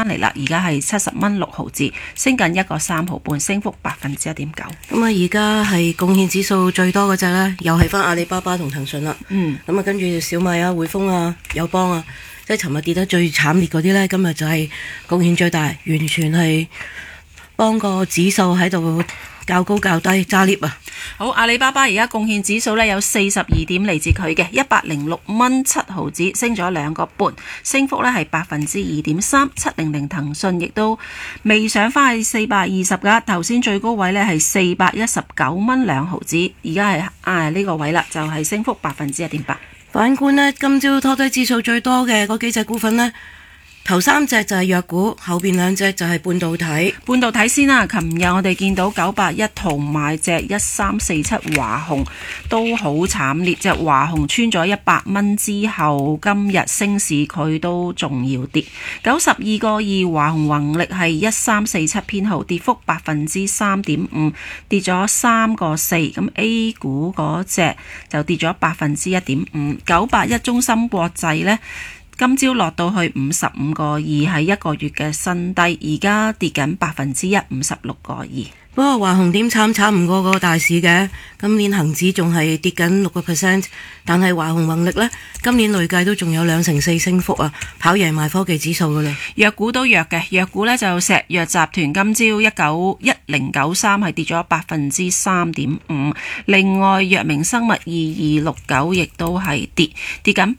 翻嚟啦，而家係70蚊6毫子，升緊1個3毫半，升幅1.9%。 咁啊，而家係貢獻指數最多嗰隻呢，又係翻阿里巴巴同騰訊啦。咁啊，跟住小米啊、匯豐啊、友邦啊，即係尋日跌得最慘烈嗰啲呢，今日就係貢獻最大，完全係幫個指數喺度較高較低揸 lift 啊！ 好，阿里巴巴而家貢獻指數呢有42點嚟自佢嘅106蚊7毫子，升咗2個半，升幅呢係2.3%。700騰訊亦都未上翻去420噶，頭先最高位呢係419蚊2毫子，而家係呢個位啦，就係升幅1.8%。 反觀呢，今朝拖低指數最多嘅嗰幾隻股份呢，頭3隻就係藥股，後邊2隻就係半導體。 半導體先啦，琴日我哋見到981同埋隻1347華虹都好慘烈，隻華虹穿咗100蚊之後，今日升市佢都仲要跌。92個2華虹宏力係1347編號，跌幅3.5%，跌咗3個4。咁 A 股嗰隻就跌咗1.5%。981中芯國際呢，今朝落到去55個2，係1個月嘅新低，而家跌緊1%， 56個2。 不過華虹點慘唔過個大市嘅，今年恒指仲係跌緊6%，但係華虹宏力呢，今年累計都仲有2成4升幅啊，跑贏埋科技指數噶啦。 藥股都弱嘅，藥股呢就石藥集團今朝1093係跌咗3.5%，另外藥明生物2269亦都係跌緊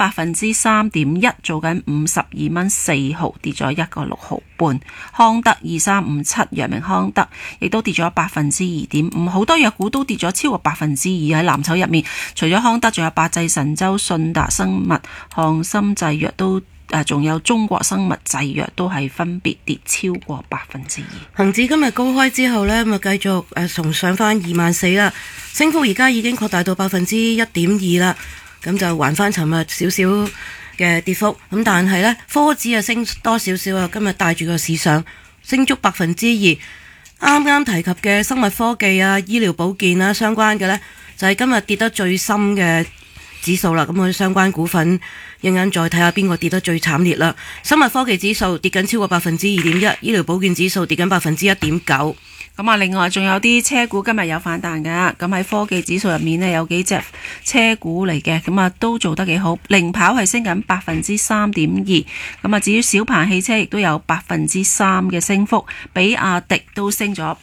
3.1%，做緊52蚊4毫，跌咗1個6毫半。康德2357藥明康德亦都跌咗2.5%，好多藥股都跌咗超過2%喺藍籌入面，除咗康德，仲有百濟神州、信達生物、翰森製藥都仲有中國生物製藥都係分別跌超過2%。 恒指今日高開之後呢，咁啊繼續重上翻24,000啦，升幅而家已經擴大到1.2%啦，咁就還翻尋日少少嘅跌幅。咁但係呢，科指啊升多少少啊，今日帶住個市上升足2%。啱啱提及嘅生物科技啊、醫療保健啊相關嘅呢，就係今日跌得最深嘅指數啦。咁我哋相關股份一陣間再睇下邊個跌得最慘烈啦。生物科技指數跌緊超過2.1%，醫療保健指數跌緊1.9%。 咁啊，另外仲有啲車股今日有反彈噶，咁喺科技指數入面呢，有幾隻車股嚟嘅，咁啊都做得幾好。零跑係升緊3.2%，咁啊至於小鵬汽車亦都有3%嘅升幅，比亞迪都升咗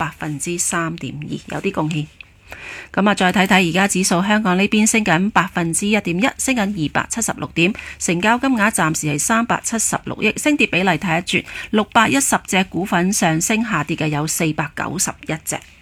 3.2%，有啲貢獻。咁啊，再睇睇而家指數，香港呢邊升緊1.1%，升緊276點，成交金額暫時係376億，升跌比例睇一轉，610隻股份上升，下跌嘅有491隻。